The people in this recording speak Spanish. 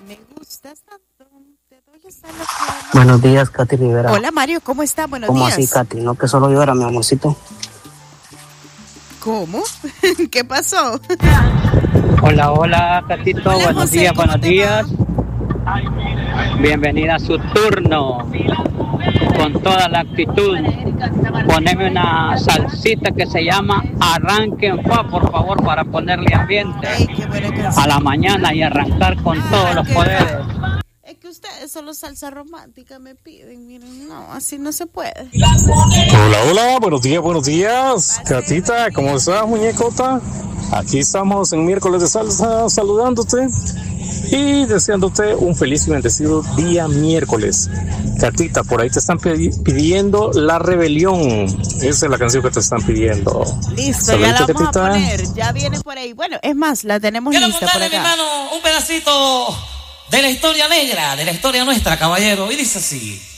Me gustas tanto, te doy esa locura. Buenos días, Katy Rivera. Hola, Mario, ¿cómo está? Buenos ¿Cómo días. así, Katy? No, que solo llora, mi amorcito. ¿Cómo? ¿Qué pasó? Hola, hola, Catito. Hola, Buenos José, días, ¿cómo buenos te días. Bienvenida a su turno. Con toda la actitud. Poneme una salsita que se llama Arranque en Fa, por favor, para ponerle ambiente Ay, qué buena canción. a la mañana y arrancar con todos los Arranque en poderes. Fa. Es que ustedes solo salsa romántica me piden, miren, no, así no se puede. Hola, hola, buenos días. Catita, ¿cómo estás, muñecota? Aquí estamos en miércoles de salsa saludándote y deseándote un feliz y bendecido día miércoles. Catita, por ahí te están pidiendo La Rebelión. Esa es la canción que te están pidiendo. Listo, Saludito, ya la vamos Catita. a poner, ya viene por ahí. Bueno, es más, la tenemos Quiero lista por contarle, mi acá. hermano, un pedacito de la historia negra, de la historia nuestra, caballero. Y dice así.